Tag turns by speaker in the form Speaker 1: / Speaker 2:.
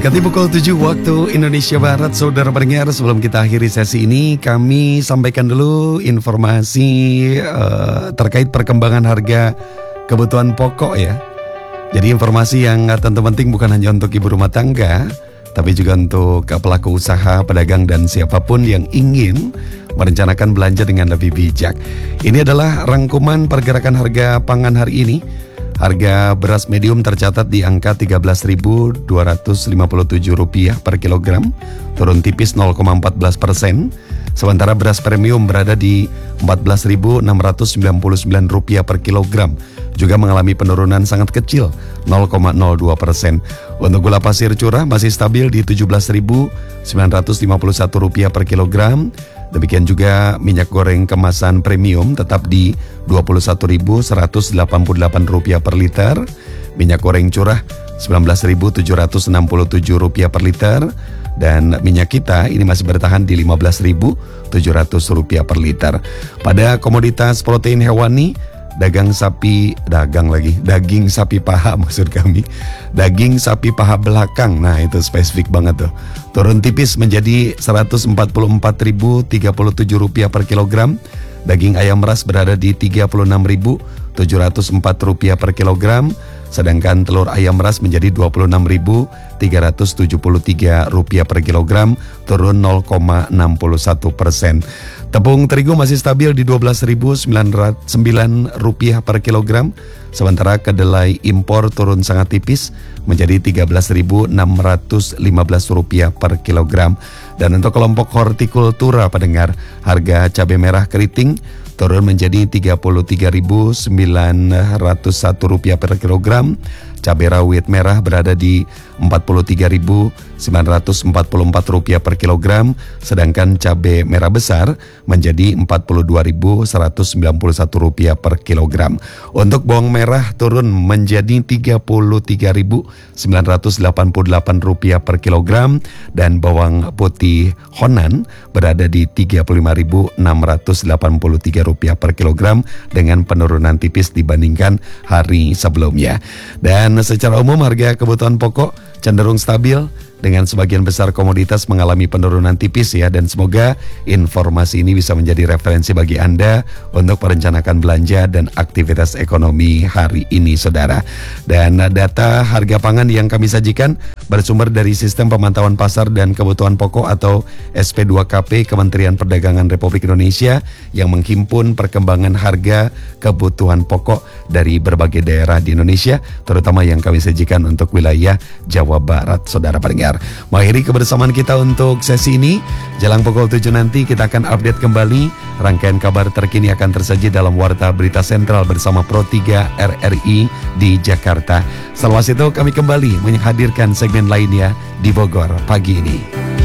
Speaker 1: Mendekati pukul 7 waktu Indonesia Barat, saudara pendengar, sebelum kita akhiri sesi ini, kami sampaikan dulu informasi terkait perkembangan harga kebutuhan pokok ya. Jadi informasi yang tentu penting bukan hanya untuk ibu rumah tangga, tapi juga untuk pelaku usaha, pedagang, dan siapapun yang ingin merencanakan belanja dengan lebih bijak. Ini adalah rangkuman pergerakan harga pangan hari ini. Harga beras medium tercatat di angka Rp13.257 per kilogram, turun tipis 0,14%. Sementara beras premium berada di Rp14.699 per kilogram, juga mengalami penurunan sangat kecil, 0,02%. Untuk gula pasir curah masih stabil di Rp17.951 per kilogram. Demikian juga minyak goreng kemasan premium tetap di Rp21.188 per liter. Minyak goreng curah Rp19.767 per liter. Dan minyak kita ini masih bertahan di Rp15.700 per liter. Pada komoditas protein hewani, daging sapi paha maksud kami, daging sapi paha belakang, nah itu spesifik banget tuh, turun tipis menjadi Rp144.037 per kilogram. Daging ayam ras berada di Rp36.704 per kilogram, sedangkan telur ayam ras menjadi Rp26.373 per kilogram, turun 0,61%. Tepung terigu masih stabil di Rp12.009 per kilogram, sementara kedelai impor turun sangat tipis menjadi Rp13.615 per kilogram. Dan untuk kelompok hortikultura pendengar, harga cabai merah keriting turun menjadi Rp33.901 per kilogram. Cabai rawit merah berada di Rp43.944 per kilogram, sedangkan cabai merah besar menjadi Rp42.191 per kilogram. Untuk bawang merah turun menjadi Rp33.988 per kilogram, dan bawang putih Honan berada di Rp35.683 per kilogram dengan penurunan tipis dibandingkan hari sebelumnya. Dan secara umum harga kebutuhan pokok cenderung stabil dengan sebagian besar komoditas mengalami penurunan tipis ya, dan semoga informasi ini bisa menjadi referensi bagi Anda untuk merencanakan belanja dan aktivitas ekonomi hari ini, saudara. Dan data harga pangan yang kami sajikan bersumber dari Sistem Pemantauan Pasar dan Kebutuhan Pokok atau SP2KP Kementerian Perdagangan Republik Indonesia yang menghimpun perkembangan harga kebutuhan pokok dari berbagai daerah di Indonesia, terutama yang kami sajikan untuk wilayah Jawa Barat, saudara pendengar. Mengakhiri kebersamaan kita untuk sesi ini, jelang pukul 7 nanti kita akan update kembali. Rangkaian kabar terkini akan tersaji dalam Warta Berita Sentral bersama Pro 3 RRI di Jakarta. Setelah itu kami kembali menghadirkan segmen lainnya di Bogor pagi ini.